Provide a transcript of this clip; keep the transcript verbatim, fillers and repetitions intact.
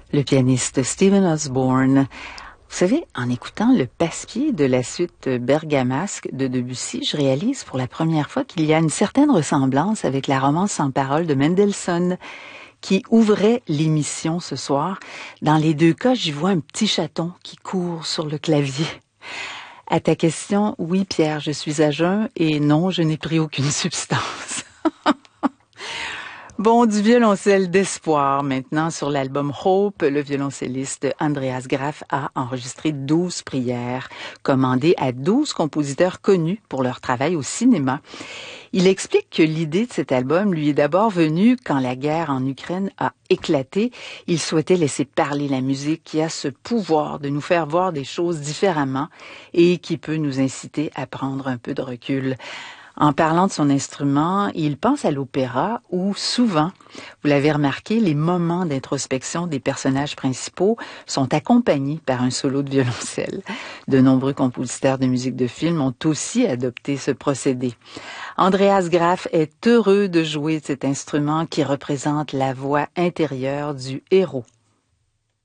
Le pianiste Stephen Osborne. Vous savez, en écoutant le passe-pied de la suite bergamasque de Debussy, je réalise pour la première fois qu'il y a une certaine ressemblance avec la romance sans parole de Mendelssohn, qui ouvrait l'émission ce soir. Dans les deux cas, j'y vois un petit chaton qui court sur le clavier. À ta question, oui Pierre, je suis à jeun et non, je n'ai pris aucune substance. Bon, du violoncelle d'espoir maintenant sur l'album Hope, le violoncelliste Andreas Graff a enregistré douze prières commandées à douze compositeurs connus pour leur travail au cinéma. Il explique que l'idée de cet album lui est d'abord venue quand la guerre en Ukraine a éclaté. Il souhaitait laisser parler la musique qui a ce pouvoir de nous faire voir des choses différemment et qui peut nous inciter à prendre un peu de recul. En parlant de son instrument, il pense à l'opéra où souvent, vous l'avez remarqué, les moments d'introspection des personnages principaux sont accompagnés par un solo de violoncelle. De nombreux compositeurs de musique de film ont aussi adopté ce procédé. Andreas Graff est heureux de jouer cet instrument qui représente la voix intérieure du héros.